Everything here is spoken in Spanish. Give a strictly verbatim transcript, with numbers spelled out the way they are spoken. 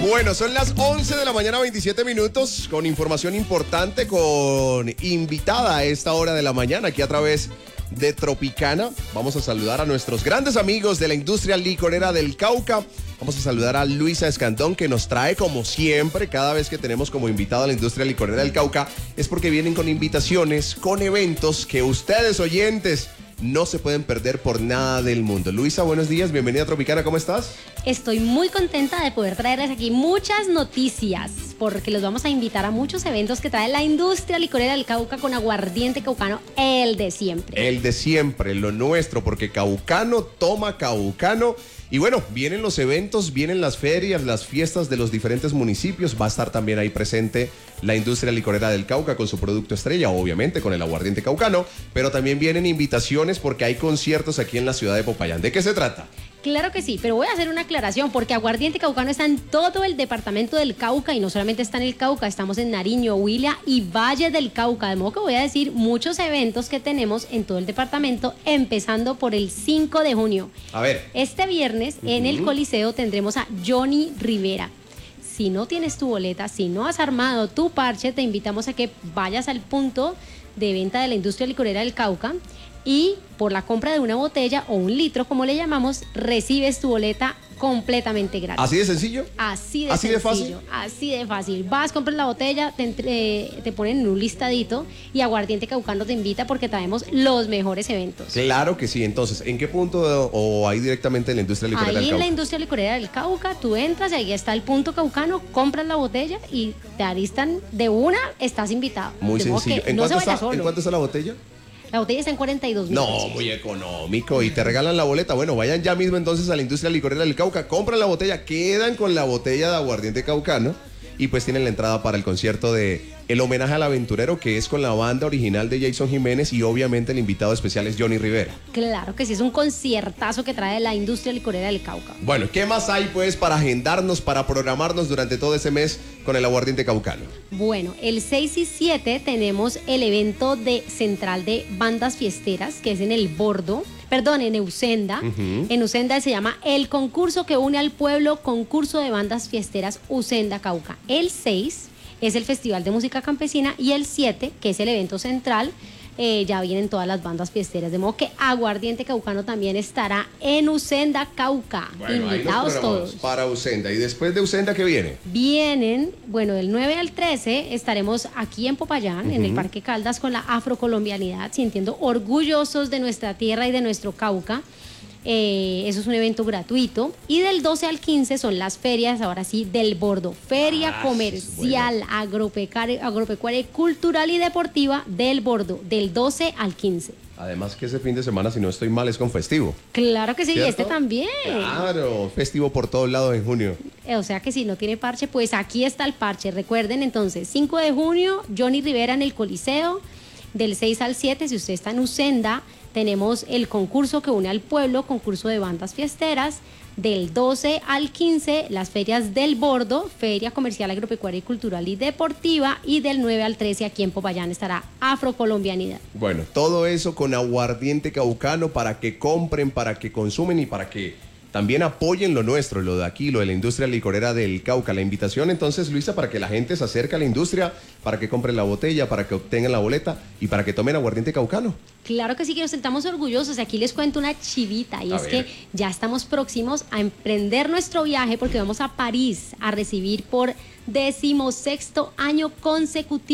Bueno, son las once de la mañana, veintisiete minutos, con información importante, con invitada a esta hora de la mañana, aquí a través de Tropicana. Vamos a saludar a nuestros grandes amigos de la industria licorera del Cauca. Vamos a saludar a Luisa Escandón, que nos trae, como siempre, cada vez que tenemos como invitado a la industria licorera del Cauca, es porque vienen con invitaciones, con eventos que ustedes, oyentes, no se pueden perder por nada del mundo. Luisa, buenos días, bienvenida a Tropicana, ¿cómo estás? Estoy muy contenta de poder traerles aquí muchas noticias, porque los vamos a invitar a muchos eventos que trae la industria licorera del Cauca con aguardiente caucano, el de siempre. El de siempre, lo nuestro, porque caucano toma caucano. Y bueno, vienen los eventos, vienen las ferias, las fiestas de los diferentes municipios. Va a estar también ahí presente la industria licorera del Cauca con su producto estrella, obviamente con el aguardiente caucano, pero también vienen invitaciones porque hay conciertos aquí en la ciudad de Popayán. ¿De qué se trata? Claro que sí, pero voy a hacer una aclaración porque aguardiente caucano está en todo el departamento del Cauca y no solamente está en el Cauca, estamos en Nariño, Huila y Valle del Cauca, de modo que voy a decir muchos eventos que tenemos en todo el departamento, empezando por el cinco de junio. A ver. Este viernes uh-huh. en el Coliseo tendremos a Johnny Rivera. Si no tienes tu boleta, si no has armado tu parche, te invitamos a que vayas al punto de venta de la industria licorera del Cauca y por la compra de una botella o un litro, como le llamamos, recibes tu boleta completamente gratis. ¿Así de sencillo? Así de ¿Así sencillo, de fácil? Así de fácil. Vas, compras la botella, te, entre, te ponen en un listadito y Aguardiente Caucano te invita porque traemos los mejores eventos. Claro que sí. Entonces, ¿en qué punto o ahí directamente en la industria licorera ahí del Cauca? Ahí en la industria licorera del Cauca, tú entras y ahí está el punto caucano, compras la botella y te alistan de una, estás invitado. Muy de sencillo. ¿En, no cuánto se está, ¿En cuánto está la botella? La botella está en cuarenta y dos mil No, pesos. muy económico. Y te regalan la boleta. Bueno, vayan ya mismo entonces a la industria licorera del Cauca, compran la botella, quedan con la botella de aguardiente caucano y pues tienen la entrada para el concierto de El Homenaje al Aventurero, que es con la banda original de Jason Jiménez y obviamente el invitado especial es Johnny Rivera. Claro que sí, es un conciertazo que trae la industria licorera del Cauca. Bueno, ¿qué más hay pues para agendarnos, para programarnos durante todo ese mes con el aguardiente caucano? Bueno, el seis y siete tenemos el evento de Central de Bandas Fiesteras, que es en el Bordo, perdón, en Usenda. Uh-huh. En Usenda se llama el concurso que une al pueblo, concurso de bandas fiesteras Usenda Cauca. El seis es el Festival de Música Campesina y el siete, que es el evento central, eh, ya vienen todas las bandas fiesteras, de modo que Aguardiente Caucano también estará en Usenda Cauca. Bueno, invitados todos. Para Usenda. ¿Y después de Usenda qué viene? Vienen, bueno, del nueve al trece estaremos aquí en Popayán, uh-huh. en el Parque Caldas, con la afrocolombianidad, sintiendo orgullosos de nuestra tierra y de nuestro Cauca. Eh, eso es un evento gratuito. Y del doce al quince son las ferias, ahora sí, del Bordo. Feria ah, comercial, bueno. agropecuaria, agropecuaria, cultural y deportiva del Bordo, del doce al quince. Además que ese fin de semana, si no estoy mal, es con festivo. Claro que sí, ¿cierto? Y este también. Claro, festivo por todos lados en junio. O sea que si no tiene parche, pues aquí está el parche. Recuerden entonces, cinco de junio, Johnny Rivera en el Coliseo. Del seis al siete, si usted está en Usenda, tenemos el concurso que une al pueblo, concurso de bandas fiesteras. Del doce al quince, las ferias del Bordo, feria comercial, agropecuaria, cultural y deportiva. Y del nueve al trece, aquí en Popayán, estará Afrocolombianidad. Bueno, todo eso con aguardiente caucano para que compren, para que consumen y para que también apoyen lo nuestro, lo de aquí, lo de la industria licorera del Cauca. La invitación entonces, Luisa, para que la gente se acerque a la industria, para que compren la botella, para que obtengan la boleta y para que tomen aguardiente caucano. Claro que sí, que nos sentamos orgullosos. Aquí les cuento una chivita y a es ver. que ya estamos próximos a emprender nuestro viaje porque vamos a París a recibir por decimosexto año consecutivo